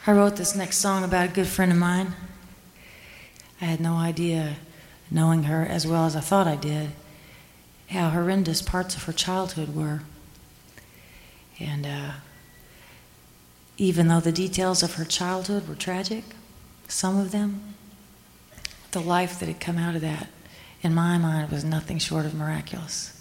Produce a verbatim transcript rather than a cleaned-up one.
I wrote this next song about a good friend of mine. I had no idea, knowing her as well as I thought I did, how horrendous parts of her childhood were. And uh, even though the details of her childhood were tragic, some of them, the life that had come out of that, in my mind, was nothing short of miraculous.